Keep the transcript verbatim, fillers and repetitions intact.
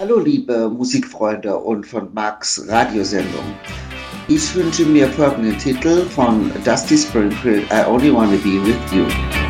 Hallo liebe Musikfreunde und von Max Radiosendung. Ich wünsche mir folgenden Titel von Dusty Springfield, I Only Wanna Be With You.